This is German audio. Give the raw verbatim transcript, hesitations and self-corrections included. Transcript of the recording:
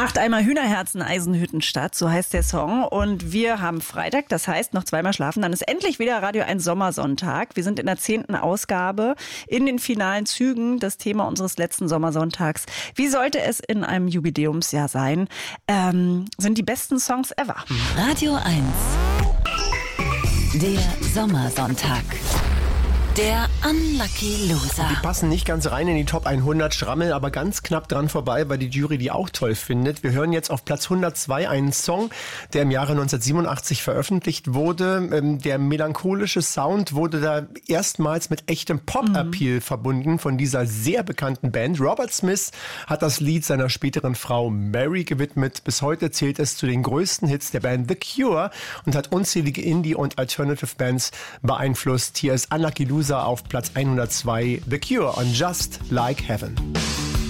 Acht Eimer Hühnerherzen, Eisenhüttenstadt, so heißt der Song. Und wir haben Freitag, das heißt noch zweimal schlafen. Dann ist endlich wieder Radio eins Sommersonntag. Wir sind in der zehnten Ausgabe, in den finalen Zügen. Das Thema unseres letzten Sommersonntags. Wie sollte es in einem Jubiläumsjahr sein? Ähm, sind die besten Songs ever. Radio eins. Der Sommersonntag. Der Unlucky Loser. Die passen nicht ganz rein in die Top hundert, Schrammel, aber ganz knapp dran vorbei, weil die Jury die auch toll findet. Wir hören jetzt auf Platz hundertzwei einen Song, der im Jahre neunzehnhundertsiebenundachtzig veröffentlicht wurde. Der melancholische Sound wurde da erstmals mit echtem Pop-Appeal mhm. verbunden von dieser sehr bekannten Band. Robert Smith hat das Lied seiner späteren Frau Mary gewidmet. Bis heute zählt es zu den größten Hits der Band The Cure und hat unzählige Indie- und Alternative-Bands beeinflusst. Hier ist Unlucky Loser auf Platz hundertzwei, The Cure on Just Like Heaven.